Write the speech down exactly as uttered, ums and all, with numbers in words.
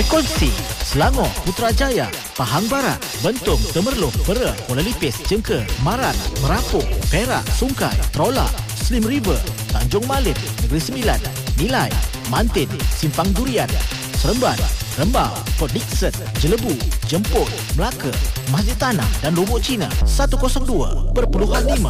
Rekonsili, Selangor, Putrajaya, Pahang Barat, Bentong, Temerloh, Pera, Kuala Lipis, Cengker, Marat, Merapuk, Perak, Sungkai, Trolak, Slim River, Tanjung Malim, Negeri Sembilan, Nilai, Mantin, Simpang Durian, Seremban, Rembau, Port Dickson, Jelebu, Jemput, Melaka, Masjid Tanah dan Lubuk Cina seratus dua perpuluhan lima.